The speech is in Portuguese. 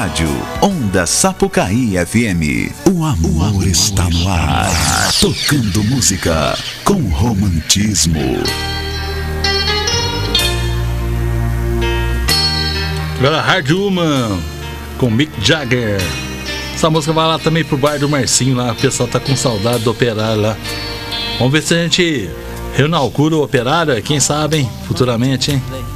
rádio, Onda Sapucaí FM. O amor está no ar, tocando música com romantismo. Agora Hard Woman com Mick Jagger. Essa música vai lá também pro bar do Marcinho lá. O pessoal tá com saudade do Operário lá. Vamos ver se a gente reinaugura o Operário, quem sabe, hein? Futuramente, hein?